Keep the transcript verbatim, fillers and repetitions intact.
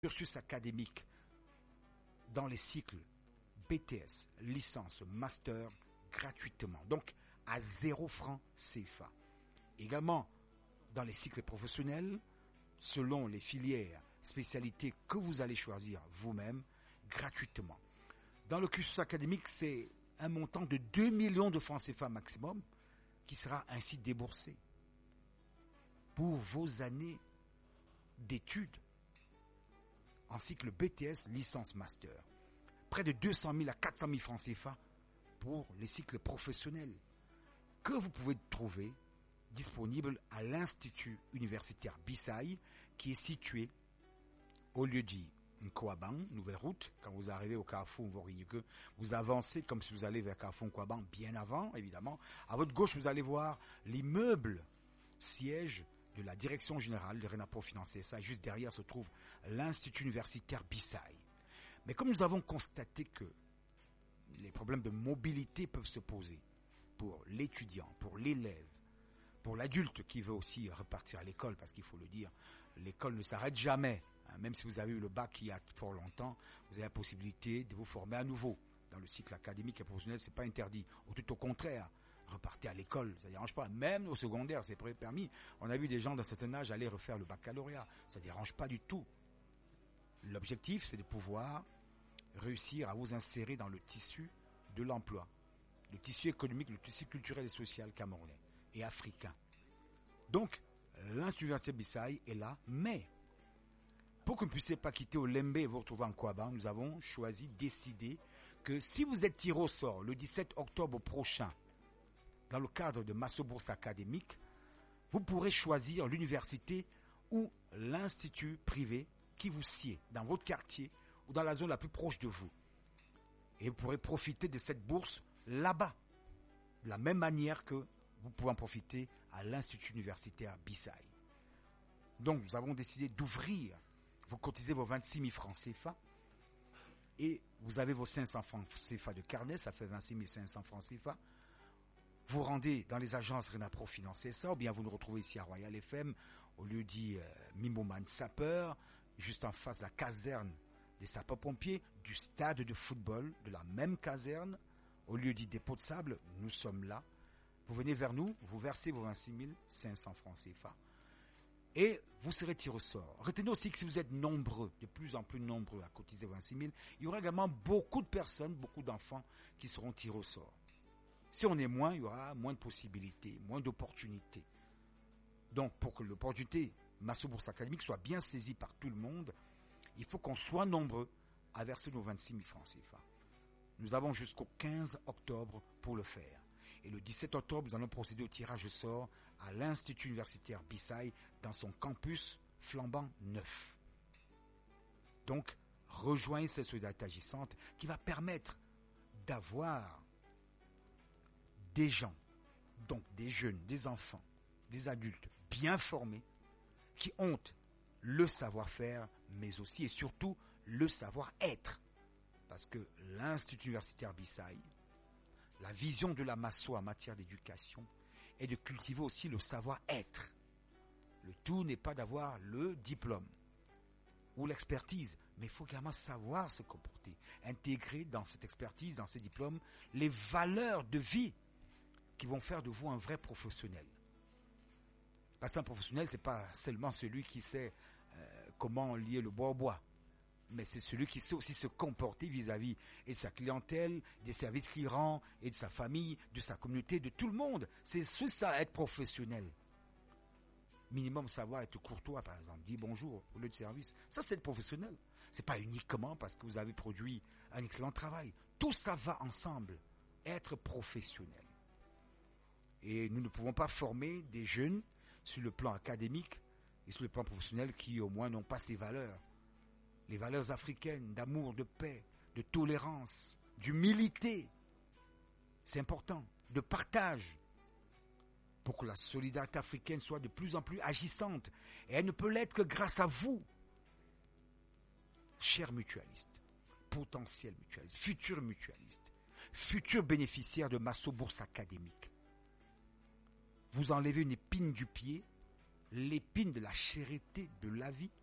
cursus académique dans les cycles B T S, licence, master, gratuitement. Donc, à zéro franc C F A. Également, dans les cycles professionnels, selon les filières, spécialités que vous allez choisir vous-même, gratuitement. Dans le cursus académique, c'est un montant de deux millions de francs C F A maximum qui sera ainsi déboursé pour vos années d'études en cycle B T S, licence, master. Près de deux cent mille à quatre cent mille francs C F A pour les cycles professionnels que vous pouvez trouver disponible à l'Institut universitaire Bissaï qui est situé au lieu-dit Nkouaban, nouvelle route. Quand vous arrivez au carrefour Mvorignuke, vous avancez comme si vous allez vers carrefour Nkouaban bien avant, évidemment. À votre gauche, vous allez voir l'immeuble siège de la direction générale de Renapro Financier. Ça, juste derrière se trouve l'Institut universitaire Bissaï. Mais comme nous avons constaté que les problèmes de mobilité peuvent se poser pour l'étudiant, pour l'élève, pour l'adulte qui veut aussi repartir à l'école, parce qu'il faut le dire, l'école ne s'arrête jamais. Hein, même si vous avez eu le bac il y a fort longtemps, vous avez la possibilité de vous former à nouveau. Dans le cycle académique et professionnel, c'est pas interdit. Ou tout au contraire, repartez à l'école, ça ne dérange pas. Même au secondaire, c'est permis. On a vu des gens d'un certain âge aller refaire le baccalauréat. Ça ne dérange pas du tout. L'objectif, c'est de pouvoir réussir à vous insérer dans le tissu de l'emploi, le tissu économique, le tissu culturel et social camerounais et africain. Donc, l'Institut universitaire Bissaï est là, mais pour que vous ne puissiez pas quitter Olembe et vous retrouver en Kouaban, nous avons choisi, décidé que si vous êtes tiré au sort le dix-sept octobre prochain, dans le cadre de Masso Bourse académique, vous pourrez choisir l'université ou l'institut privé qui vous sied dans votre quartier ou dans la zone la plus proche de vous. Et vous pourrez profiter de cette bourse là-bas, de la même manière que vous pouvez en profiter à l'Institut universitaire Bissaï. Donc, nous avons décidé d'ouvrir, vous cotisez vos vingt-six mille francs C F A et vous avez vos cinq cents francs C F A de carnet, ça fait vingt-six mille cinq cents francs C F A. Vous rendez dans les agences Renapro Financer ça, ou bien vous nous retrouvez ici à Royal F M, au lieu dit euh, Mimoman Sapeur, juste en face de la caserne des sapeurs-pompiers, du stade de football, de la même caserne, au lieu dit dépôt de sable, nous sommes là. Vous venez vers nous, vous versez vos vingt-six mille cinq cents francs C F A et vous serez tiré au sort. Retenez aussi que si vous êtes nombreux, de plus en plus nombreux à cotiser vingt-six mille, il y aura également beaucoup de personnes, beaucoup d'enfants qui seront tirés au sort. Si on est moins, il y aura moins de possibilités, moins d'opportunités. Donc, pour que l'opportunité Masso Bourse académique soit bien saisie par tout le monde, il faut qu'on soit nombreux à verser nos vingt-six mille francs C F A. Nous avons jusqu'au quinze octobre pour le faire. Et le dix-sept octobre, nous allons procéder au tirage au sort à l'Institut universitaire Bissaï dans son campus flambant neuf. Donc, rejoignez cette solidarité agissante qui va permettre d'avoir des gens, donc des jeunes, des enfants, des adultes bien formés qui ont le savoir-faire, mais aussi et surtout le savoir-être. Parce que l'Institut universitaire Bissaï, la vision de la Masso en matière d'éducation est de cultiver aussi le savoir-être. Le tout n'est pas d'avoir le diplôme ou l'expertise, mais il faut également savoir se comporter, intégrer dans cette expertise, dans ces diplômes, les valeurs de vie qui vont faire de vous un vrai professionnel. Parce qu'un professionnel, c'est pas seulement celui qui sait euh, comment lier le bois au bois, mais c'est celui qui sait aussi se comporter vis-à-vis et de sa clientèle, des services qu'il rend, et de sa famille, de sa communauté, de tout le monde. C'est ça, être professionnel. Minimum savoir être courtois, par exemple, dire bonjour au lieu de service. Ça, c'est être professionnel. C'est pas uniquement parce que vous avez produit un excellent travail. Tout ça va ensemble. Être professionnel. Et nous ne pouvons pas former des jeunes sur le plan académique et sur le plan professionnel qui, au moins, n'ont pas ces valeurs. Les valeurs africaines d'amour, de paix, de tolérance, d'humilité. C'est important. De partage. Pour que la solidarité africaine soit de plus en plus agissante. Et elle ne peut l'être que grâce à vous. Chers mutualistes, potentiels mutualistes, futurs mutualistes, futurs bénéficiaires de Masso Bourse académique. Vous enlevez une épine du pied, l'épine de la charité de la vie,